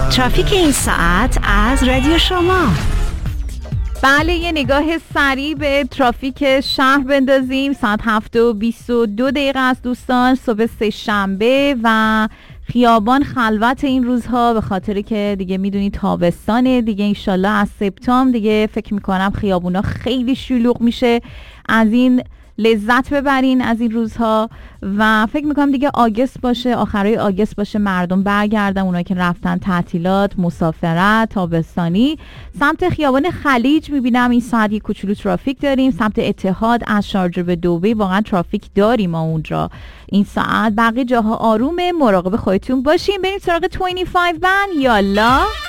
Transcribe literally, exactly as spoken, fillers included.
ترافیک این ساعت از رادیو شما. بله، یه نگاه سریع به ترافیک شهر بندازیم. ساعت هفت و بیست و دو دقیقه است دوستان، صبح سه شنبه و خیابان خلوت این روزها، به خاطر که دیگه میدونی تابستانه دیگه. انشالله از سپتامبر دیگه فکر میکنم خیابونا خیلی شلوغ میشه. از این لذت ببرین از این روزها و فکر میکنم دیگه آگست باشه، آخرای آگست باشه، مردم برگردن، اونایی که رفتن تعطیلات، مسافرت تابستانی. سمت خیابان خلیج میبینم این ساعت یک کوچولو ترافیک داریم. سمت اتحاد از شارجه به دبی واقعا ترافیک داریم ما اونجا این ساعت. بقیه جاها آرومه، مراقب خودتون باشین. بریم سراغ بیست و پنج بند. یالا